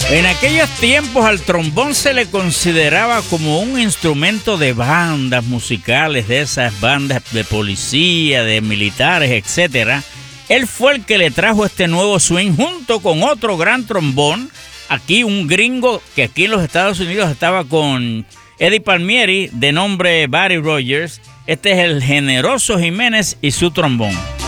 En aquellos tiempos al trombón se le consideraba como un instrumento de bandas musicales, de esas bandas de policía, de militares, etc. Él fue el que le trajo este nuevo swing junto con otro gran trombón. Aquí un gringo que aquí en los Estados Unidos estaba con Eddie Palmieri, de nombre Buddy Rogers. Este es el Generoso Jiménez y su trombón.